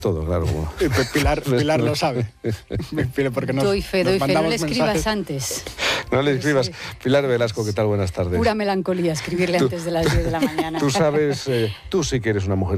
Todo, claro. Pilar lo sabe. Porque doy fe, no le escribas antes. No le escribas. Sí. Pilar Velasco, ¿qué tal? Buenas tardes. Pura melancolía escribirle antes de las 10 de la mañana. Tú sabes, tú sí que eres una mujer